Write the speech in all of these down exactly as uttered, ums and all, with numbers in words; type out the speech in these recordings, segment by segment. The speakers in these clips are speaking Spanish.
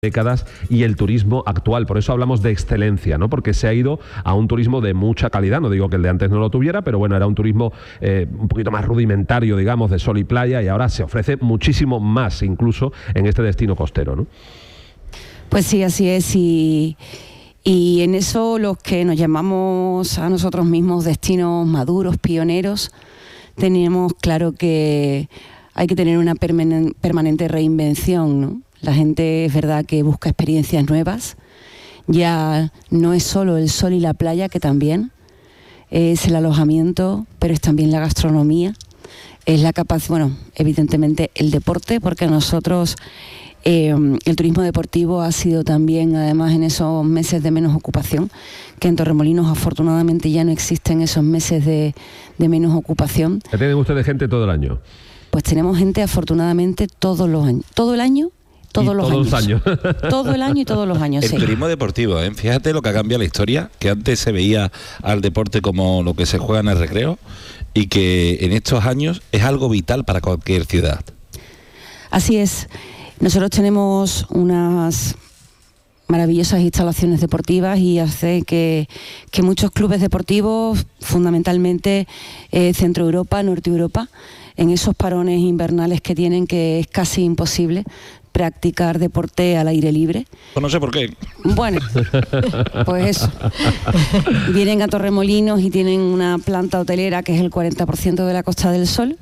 décadas y el turismo actual. Por eso hablamos de excelencia, ¿no? Porque se ha ido a un turismo de mucha calidad. No digo que el de antes no lo tuviera, pero bueno, era un turismo eh, un poquito más rudimentario, digamos, de sol y playa, y ahora se ofrece muchísimo más, incluso en este destino costero, ¿no? Pues sí, así es, y, y en eso los que nos llamamos a nosotros mismos destinos maduros, pioneros, tenemos claro que hay que tener una permanen- permanente reinvención, ¿no? La gente es verdad que busca experiencias nuevas, ya no es solo el sol y la playa, que también es el alojamiento, pero es también la gastronomía, es la capacidad, bueno, evidentemente el deporte, porque nosotros eh, el turismo deportivo ha sido también, además, en esos meses de menos ocupación, que en Torremolinos afortunadamente ya no existen esos meses de, de menos ocupación. ¿Qué tienen ustedes gente todo el año? Pues tenemos gente afortunadamente todos los años, todo el año. Todos, los, todos años. los años. Todo el año y todos los años, El sí. turismo deportivo, ¿eh? Fíjate lo que ha cambiado la historia, que antes se veía al deporte como lo que se juega en el recreo y que en estos años es algo vital para cualquier ciudad. Así es. Nosotros tenemos unas maravillosas instalaciones deportivas y hace que, que muchos clubes deportivos, fundamentalmente eh, Centro Europa, Norte Europa, en esos parones invernales que tienen, que es casi imposible practicar deporte al aire libre. Pues no sé por qué. Bueno, pues eso. Vienen a Torremolinos y tienen una planta hotelera que es el cuarenta por ciento de la Costa del Sol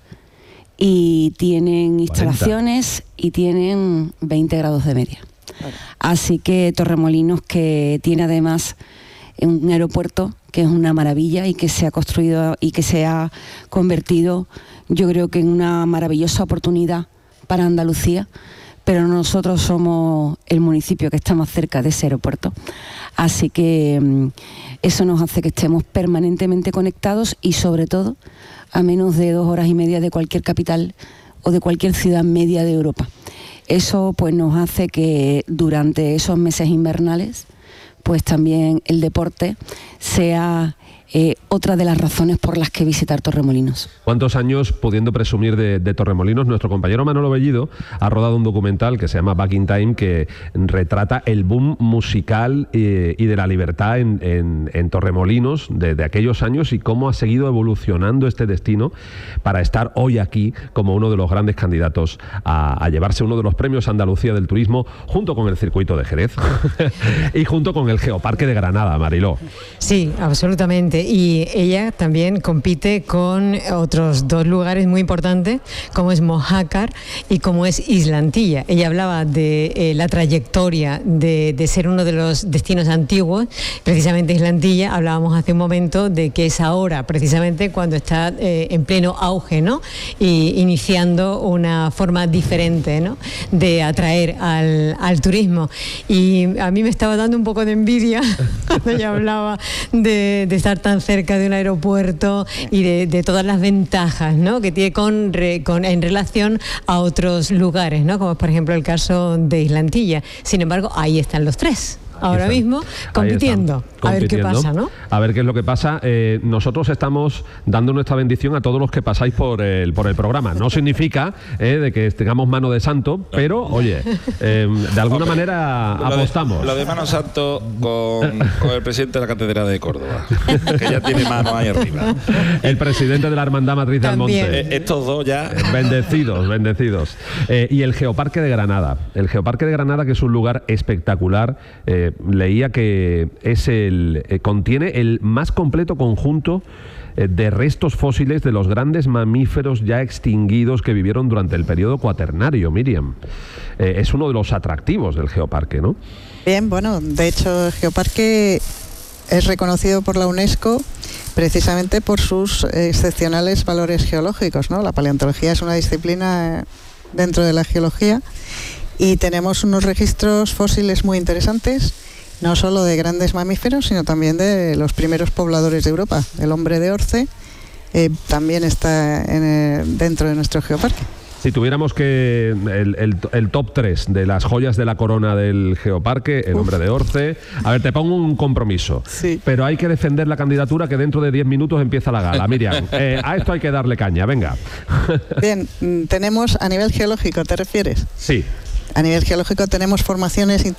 y tienen instalaciones cuarenta y tienen veinte grados de media. Así que Torremolinos, que tiene además un aeropuerto que es una maravilla y que se ha construido y que se ha convertido, yo creo que en una maravillosa oportunidad para Andalucía, pero nosotros somos el municipio que está más cerca de ese aeropuerto. Así que eso nos hace que estemos permanentemente conectados y, sobre todo, a menos de dos horas y media de cualquier capital o de cualquier ciudad media de Europa. Eso pues nos hace que durante esos meses invernales pues también el deporte sea eh, otra de las razones por las que visitar Torremolinos. ¿Cuántos años pudiendo presumir de, de Torremolinos? Nuestro compañero Manolo Bellido ha rodado un documental que se llama Back in Time, que retrata el boom musical eh, y de la libertad en, en, en Torremolinos de, de aquellos años y cómo ha seguido evolucionando este destino para estar hoy aquí como uno de los grandes candidatos a, a llevarse uno de los premios Andalucía del turismo, junto con el circuito de Jerez y junto con el Geoparque de Granada, Mariló. Sí, absolutamente. Y ella también compite con otros dos lugares muy importantes, como es Mojácar y como es Islantilla. Ella hablaba de eh, la trayectoria de, de ser uno de los destinos antiguos. Precisamente Islantilla, hablábamos hace un momento de que es ahora, precisamente, cuando está eh, en pleno auge, ¿no? Y iniciando una forma diferente, ¿no?, de atraer al, al turismo. Y a mí me estaba dando un poco de envidia cuando ella hablaba de, de estar tan cerca de un aeropuerto y de, de todas las ventajas, ¿no?, que tiene con, re, con, en relación a otros lugares, ¿no?, como es por ejemplo el caso de Islantilla. Sin embargo, ahí están los tres ahora mismo compitiendo. A ver qué pasa, ¿no? A ver qué es lo que pasa. Eh, nosotros estamos dando nuestra bendición a todos los que pasáis por el, por el programa. No significa eh, de que tengamos mano de santo, pero, oye, eh, de alguna Hombre, manera lo apostamos. De, lo de mano santo con, con el presidente de la Catedral de Córdoba, que ya tiene mano ahí arriba. El presidente de la Hermandad Matriz del Monte. Eh, estos dos ya... Bendecidos, bendecidos. Eh, y el Geoparque de Granada. El Geoparque de Granada, que es un lugar espectacular. Eh, leía que es el, eh, contiene el más completo conjunto eh, de restos fósiles de los grandes mamíferos ya extinguidos que vivieron durante el periodo cuaternario, Miriam. Eh, es uno de los atractivos del Geoparque, ¿no? Bien, bueno, de hecho el Geoparque es reconocido por la UNESCO precisamente por sus excepcionales valores geológicos, ¿no? La paleontología es una disciplina dentro de la geología y tenemos unos registros fósiles muy interesantes, no solo de grandes mamíferos, sino también de los primeros pobladores de Europa. El hombre de Orce eh, también está en el, dentro de nuestro geoparque. Si tuviéramos que el, el, el top tres de las joyas de la corona del Geoparque, el Uf. hombre de Orce. A ver, te pongo un compromiso. Sí. Pero hay que defender la candidatura, que dentro de diez minutos empieza la gala. Miriam, eh, a esto hay que darle caña, venga. Bien, tenemos a nivel geológico, ¿te refieres? Sí. A nivel geológico tenemos formaciones